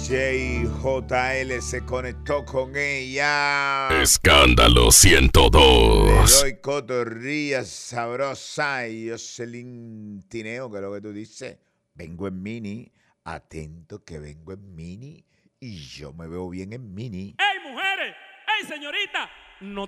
JL se conectó con ella. Escándalo Le 102. doy cotorría sabrosa y Jocelyn Tineo, que es lo que tú dices. Vengo en mini, atento que vengo en mini y yo me veo bien en mini. ¡Ey, mujeres! ¡Ey, señorita! No